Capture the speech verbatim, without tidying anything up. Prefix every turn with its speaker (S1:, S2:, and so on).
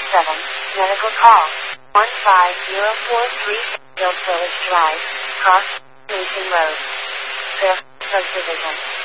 S1: seven. Medical call. one five zero four three Field Village Drive, Cross, Mason Road. Fifth Subdivision.